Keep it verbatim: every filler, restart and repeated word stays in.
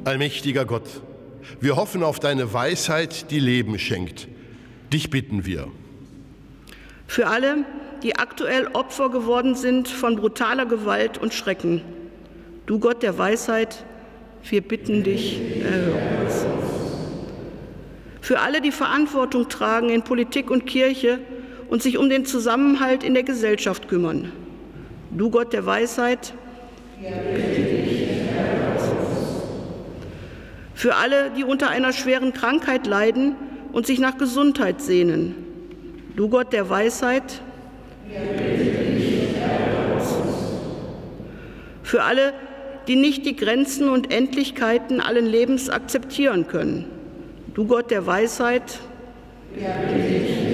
Allmächtiger Gott, wir hoffen auf deine Weisheit, die Leben schenkt. Dich bitten wir. Für alle, die aktuell Opfer geworden sind von brutaler Gewalt und Schrecken. Du Gott der Weisheit, wir bitten dich, erhöre uns. Für alle, die Verantwortung tragen in Politik und Kirche und sich um den Zusammenhalt in der Gesellschaft kümmern. Du Gott der Weisheit, wir bitten dich, erhöre uns. Für alle, die unter einer schweren Krankheit leiden und sich nach Gesundheit sehnen. Du Gott der Weisheit, wir bitten dich, erhöre uns. Für alle, die nicht die Grenzen und Endlichkeiten allen Lebens akzeptieren können. Du Gott der Weisheit, wir bitten dich,